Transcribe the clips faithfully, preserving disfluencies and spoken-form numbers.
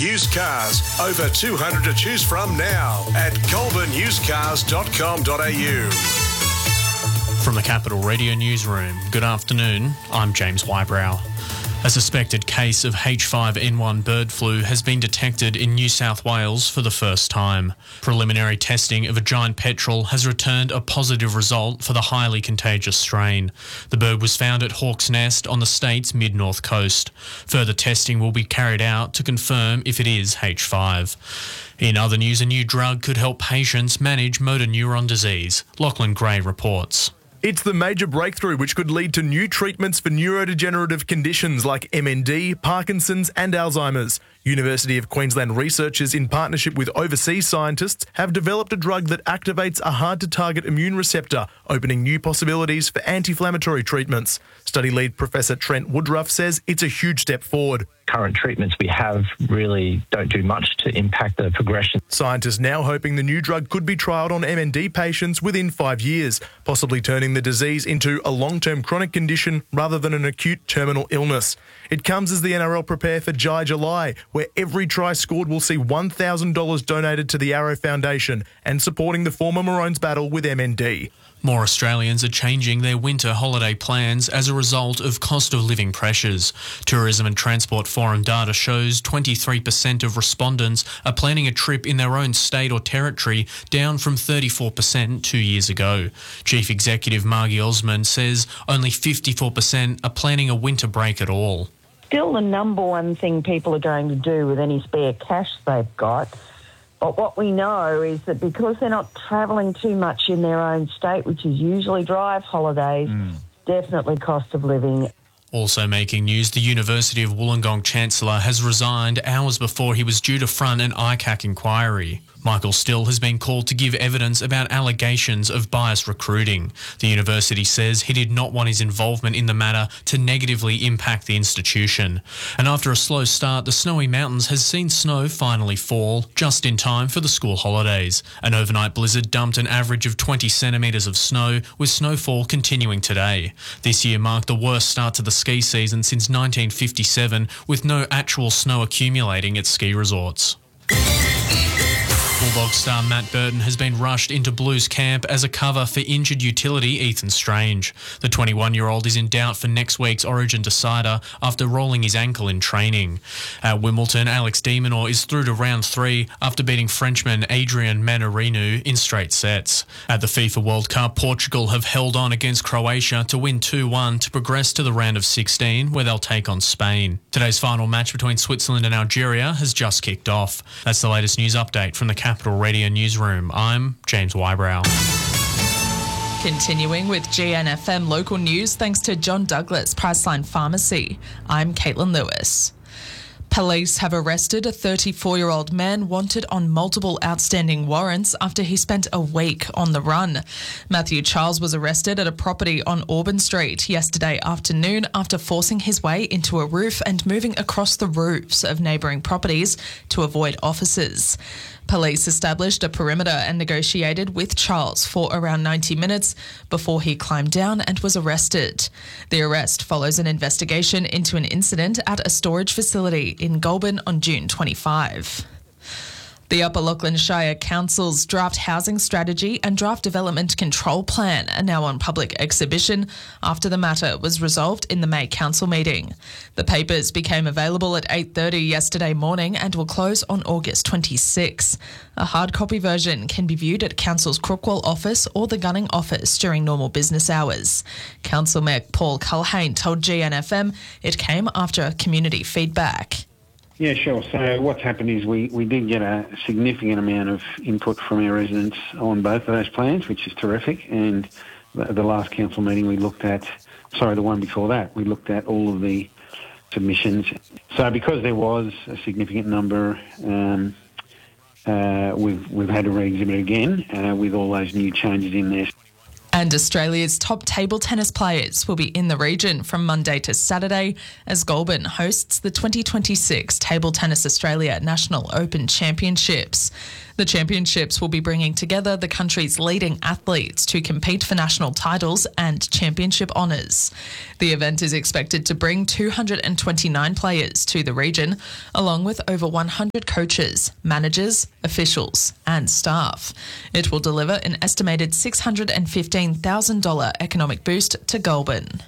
used cars. Over two hundred to choose from now at goulburn used cars dot com dot a u. From the Capital Radio Newsroom, good afternoon, I'm James Wybrow. A suspected case of H five N one bird flu has been detected in New South Wales for the first time. Preliminary testing of a giant petrel has returned a positive result for the highly contagious strain. The bird was found at Hawk's Nest on the state's mid-north coast. Further testing will be carried out to confirm if it is H five. In other news, a new drug could help patients manage motor neuron disease. Lachlan Gray reports. It's the major breakthrough which could lead to new treatments for neurodegenerative conditions like M N D, Parkinson's and Alzheimer's. University of Queensland researchers in partnership with overseas scientists have developed a drug that activates a hard-to-target immune receptor, opening new possibilities for anti-inflammatory treatments. Study lead Professor Trent Woodruff says it's a huge step forward. Current treatments we have really don't do much to impact the progression. Scientists now hoping the new drug could be trialled on M N D patients within five years, possibly turning the disease into a long-term chronic condition rather than an acute terminal illness. It comes as the N R L prepare for Jai July, where every try scored will see one thousand dollars donated to the Arrow Foundation and supporting the former Maroons battle with M N D. More Australians are changing their winter holiday plans as a result of cost of living pressures. Tourism and Transport Forum data shows twenty-three percent of respondents are planning a trip in their own state or territory, down from thirty-four percent two years ago. Chief Executive Margie Osmond says only fifty-four percent are planning a winter break at all. Still the number one thing people are going to do with any spare cash they've got. But what we know is that because they're not travelling too much in their own state, which is usually drive holidays, mm. definitely cost of living. Also making news, the University of Wollongong Chancellor has resigned hours before he was due to front an I C A C inquiry. Michael Still has been called to give evidence about allegations of biased recruiting. The university says he did not want his involvement in the matter to negatively impact the institution. And after a slow start, the Snowy Mountains has seen snow finally fall, just in time for the school holidays. An overnight blizzard dumped an average of twenty centimetres of snow, with snowfall continuing today. This year marked the worst start to the ski season since nineteen fifty-seven, with no actual snow accumulating at ski resorts. Bulldog star Matt Burton has been rushed into Blues camp as a cover for injured utility Ethan Strange. The twenty-one-year-old is in doubt for next week's Origin decider after rolling his ankle in training. At Wimbledon, Alex de Minaur is through to round three after beating Frenchman Adrian Manarinu in straight sets. At the FIFA World Cup, Portugal have held on against Croatia to win two one to progress to the round of sixteen, where they'll take on Spain. Today's final match between Switzerland and Algeria has just kicked off. That's the latest news update from the Capital Radio Newsroom. I'm James Wybrow. Continuing with G N F M local news, thanks to John Douglas Priceline Pharmacy. I'm Caitlin Lewis. Police have arrested a thirty-four-year-old man wanted on multiple outstanding warrants after he spent a week on the run. Matthew Charles was arrested at a property on Auburn Street yesterday afternoon after forcing his way into a roof and moving across the roofs of neighbouring properties to avoid officers. Police established a perimeter and negotiated with Charles for around ninety minutes before he climbed down and was arrested. The arrest follows an investigation into an incident at a storage facility in Goulburn on June twenty-fifth. The Upper Lachlan Shire Council's draft housing strategy and draft development control plan are now on public exhibition after the matter was resolved in the May Council meeting. The papers became available at eight thirty yesterday morning and will close on August twenty-sixth. A hard copy version can be viewed at Council's Crookwell office or the Gunning office during normal business hours. Council Mayor Paul Culhane told G N F M it came after community feedback. Yeah, sure. So what's happened is we, we did get a significant amount of input from our residents on both of those plans, which is terrific. And the, the last council meeting we looked at, sorry, the one before that, we looked at all of the submissions. So because there was a significant number, um, uh, we've, we've had to re-exhibit again uh, with all those new changes in there. And Australia's top table tennis players will be in the region from Monday to Saturday as Goulburn hosts the twenty twenty-six Table Tennis Australia National Open Championships. The championships will be bringing together the country's leading athletes to compete for national titles and championship honours. The event is expected to bring two hundred twenty-nine players to the region, along with over one hundred coaches, managers, officials and staff. It will deliver an estimated six hundred fifteen thousand dollars economic boost to Goulburn.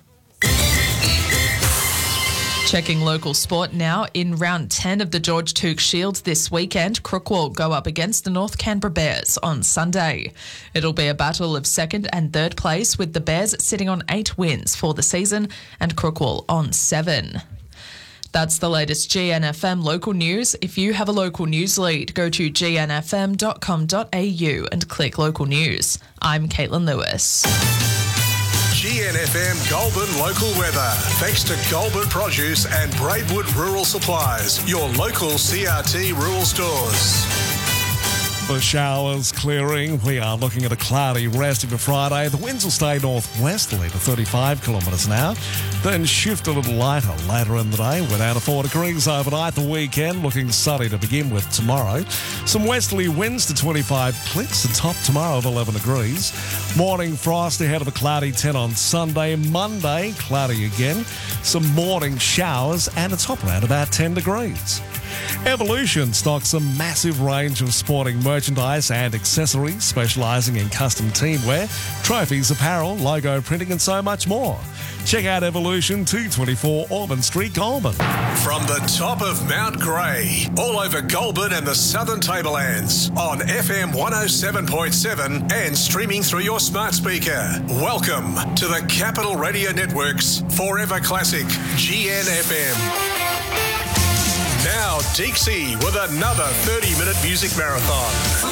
Checking local sport now. In round ten of the George Took Shield this weekend, Crookwell go up against the North Canberra Bears on Sunday. It'll be a battle of second and third place, with the Bears sitting on eight wins for the season and Crookwell on seven. That's the latest G N F M local news. If you have a local news lead, go to g n f m dot com dot a u and click local news. I'm Caitlin Lewis. G N F M Goulburn local weather. Thanks to Goulburn Produce and Braidwood Rural Supplies, your local C R T rural stores. The showers clearing. We are looking at a cloudy rest of the Friday. The winds will stay northwesterly to thirty-five kilometres an hour, then shift a little lighter later in the day. We're down to four degrees overnight. The weekend looking sunny to begin with tomorrow. Some westerly winds to twenty-five clicks. The top tomorrow of eleven degrees. Morning frost ahead of a cloudy ten on Sunday. Monday, cloudy again. Some morning showers and a top around about ten degrees. Evolution stocks a massive range of sporting merchandise and accessories, specialising in custom teamwear, trophies, apparel, logo printing and so much more. Check out Evolution, two twenty-four Auburn Street, Goulburn. From the top of Mount Grey, all over Goulburn and the Southern Tablelands, on F M one oh seven point seven and streaming through your smart speaker. Welcome to the Capital Radio Network's Forever Classic, G N F M. Now, Deeksy with another thirty-minute music marathon.